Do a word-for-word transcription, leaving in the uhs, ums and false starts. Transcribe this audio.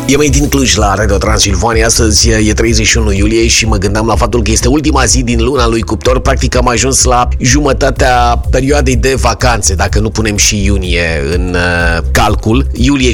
E mai din Cluj la Radio Transilvania. Astăzi e treizeci și unu iulie și mă gândeam la faptul că este ultima zi din luna lui Cuptor. Practic am ajuns la jumătatea perioadei de vacanțe, dacă nu punem și iunie în uh, calcul. Iulie